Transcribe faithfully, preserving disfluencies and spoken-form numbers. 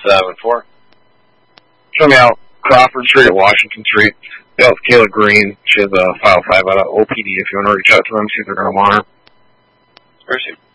seven four. Show me out Crawford Street at Washington Street. Dealt with Kayla Green. She has a file five out of O P D if you want to reach out to them, see if they're going to want her. Where is she?